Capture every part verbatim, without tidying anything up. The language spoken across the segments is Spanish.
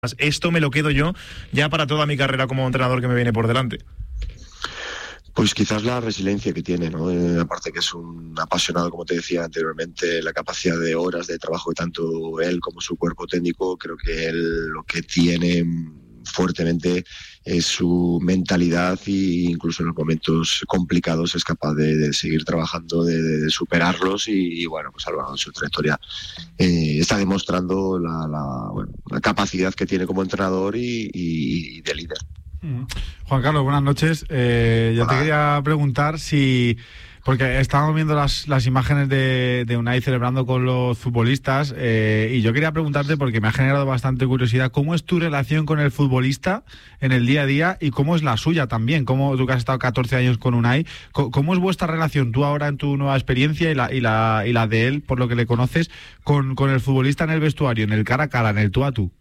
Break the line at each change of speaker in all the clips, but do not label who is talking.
Esto me lo quedo yo ya para toda mi carrera como entrenador que me viene por delante.
Pues quizás la resiliencia que tiene, ¿no? Eh, aparte que es un apasionado, como te decía anteriormente, la capacidad de horas de trabajo que tanto él como su cuerpo técnico, creo que él lo que tiene fuertemente es su mentalidad, y incluso en los momentos complicados es capaz de, de seguir trabajando, de, de superarlos y, y bueno, pues a lo largo de su trayectoria eh, está demostrando la, la, bueno, la capacidad que tiene como entrenador y, y, y de líder.
Juan Carlos, buenas noches. Eh, yo
Hola.
te quería preguntar si, porque estábamos viendo las, las imágenes de, de Unai celebrando con los futbolistas, eh, y yo quería preguntarte, porque me ha generado bastante curiosidad, ¿cómo es tu relación con el futbolista en el día a día y cómo es la suya también? ¿Cómo, tú que has estado catorce años con Unai, ¿cómo, cómo es vuestra relación tú ahora en tu nueva experiencia y la, y la, y la de él, por lo que le conoces, con, con el futbolista en el vestuario, en el cara a cara, en el tú a tú?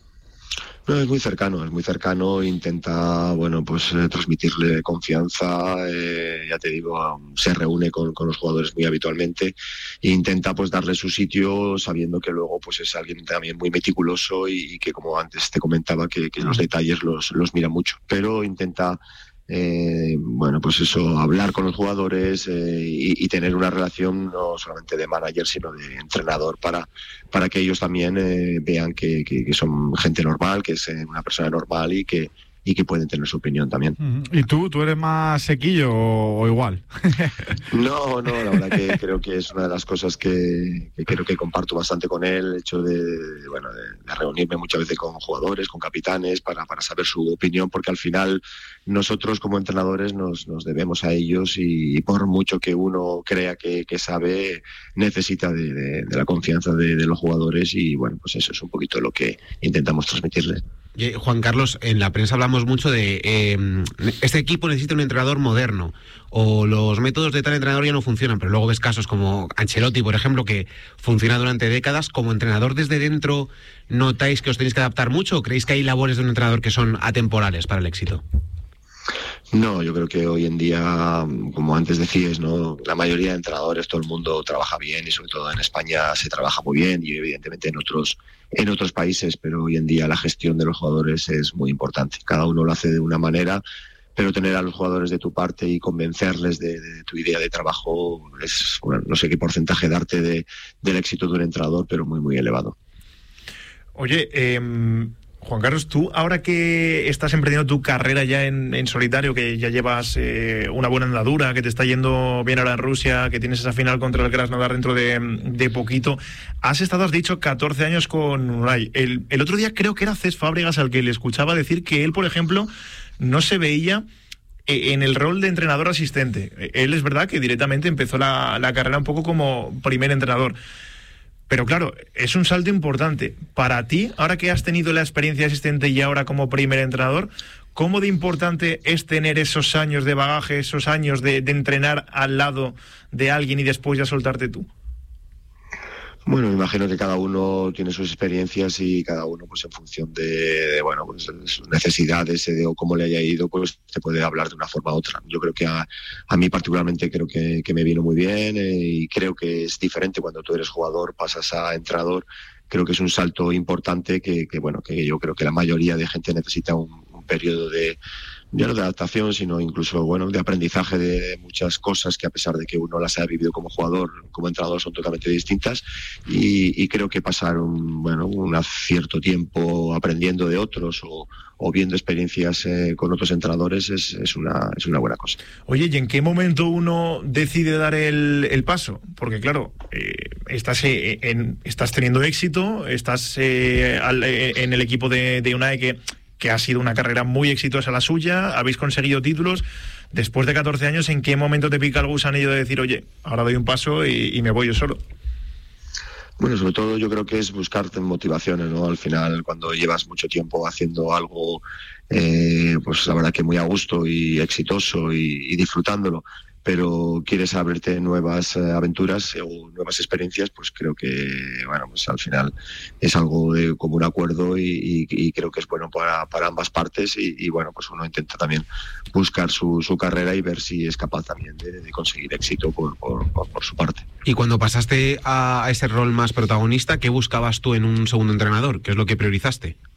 No, es muy cercano, es muy cercano, intenta, bueno, pues eh, transmitirle confianza, eh, ya te digo, um, se reúne con, con los jugadores muy habitualmente e intenta pues darle su sitio, sabiendo que luego pues es alguien también muy meticuloso y, y que, como antes te comentaba, que, que los detalles los, los mira mucho, pero intenta Eh, bueno, pues eso, hablar con los jugadores eh, y, y tener una relación no solamente de manager, sino de entrenador, para, para que ellos también eh, vean que, que, que son gente normal, que es eh, una persona normal y que, y que pueden tener su opinión también.
¿Y tú, tú eres más sequillo o, o igual?
No, no, la verdad que creo que es una de las cosas que, que creo que comparto bastante con él, el hecho de, bueno, de, de reunirme muchas veces con jugadores, con capitanes, para, para saber su opinión, porque al final nosotros como entrenadores nos, nos debemos a ellos, y, y por mucho que uno crea que, que sabe, necesita de, de, de la confianza de, de los jugadores, y bueno, pues eso es un poquito lo que intentamos transmitirles.
Juan Carlos, en la prensa hablamos mucho de eh, este equipo necesita un entrenador moderno, o los métodos de tal entrenador ya no funcionan, pero luego ves casos como Ancelotti, por ejemplo, que funciona durante décadas. Como entrenador desde dentro, ¿notáis que os tenéis que adaptar mucho o creéis que hay labores de un entrenador que son atemporales para el éxito?
No, yo creo que hoy en día, como antes decías, ¿no?, la mayoría de entrenadores, todo el mundo trabaja bien, y sobre todo en España se trabaja muy bien, y evidentemente en otros en otros países, pero hoy en día la gestión de los jugadores es muy importante. Cada uno lo hace de una manera, pero tener a los jugadores de tu parte y convencerles de, de tu idea de trabajo es, bueno, no sé qué porcentaje darte de, del éxito de un entrenador, pero muy, muy elevado.
Oye, eh... Juan Carlos, tú ahora que estás emprendiendo tu carrera ya en, en solitario, que ya llevas eh, una buena andadura, que te está yendo bien ahora en Rusia, que tienes esa final contra el Krasnodar dentro de, de poquito, has estado, has dicho, catorce años con Unai. El, el otro día creo que era Cés Fábregas al que le escuchaba decir que él, por ejemplo, no se veía en el rol de entrenador asistente. Él es verdad que directamente empezó la, la carrera un poco como primer entrenador. Pero claro, es un salto importante. Para ti, ahora que has tenido la experiencia asistente y ahora como primer entrenador, ¿cómo de importante es tener esos años de bagaje, esos años de, de entrenar al lado de alguien y después ya soltarte tú?
Bueno, me imagino que cada uno tiene sus experiencias, y cada uno, pues en función de, de bueno, pues sus necesidades de, o cómo le haya ido, pues te puede hablar de una forma u otra. Yo creo que a, a mí particularmente creo que, que me vino muy bien, eh, y creo que es diferente cuando tú eres jugador, pasas a entrenador. Creo que es un salto importante que, que bueno, que yo creo que la mayoría de gente necesita un, un periodo de, ya no de adaptación, sino incluso, bueno, de aprendizaje de muchas cosas que, a pesar de que uno las haya vivido como jugador, como entrenador, son totalmente distintas, y, y creo que pasar un, bueno, un cierto tiempo aprendiendo de otros o, o viendo experiencias eh, con otros entrenadores es, es, una, es una buena cosa.
Oye, ¿y en qué momento uno decide dar el, el paso? Porque claro, eh, estás, eh, en, estás teniendo éxito, estás eh, al, eh, en el equipo de, de Unai, que que ha sido una carrera muy exitosa la suya, habéis conseguido títulos. Después de catorce años, ¿en qué momento te pica el gusanillo de decir, oye, ahora doy un paso y, y me voy yo solo?
Bueno, sobre todo yo creo que es buscarte motivaciones, ¿no? Al final, cuando llevas mucho tiempo haciendo algo, eh, pues la verdad que muy a gusto y exitoso y, y disfrutándolo, pero quieres abrirte nuevas eh, aventuras o nuevas experiencias, pues creo que, bueno, pues al final es algo de común acuerdo, y, y, y creo que es bueno para, para ambas partes, y, y bueno, pues uno intenta también buscar su, su carrera y ver si es capaz también de, de conseguir éxito por, por, por, por su parte.
Y cuando pasaste a, a ese rol más protagonista, ¿qué buscabas tú en un segundo entrenador? ¿Qué es lo que priorizaste?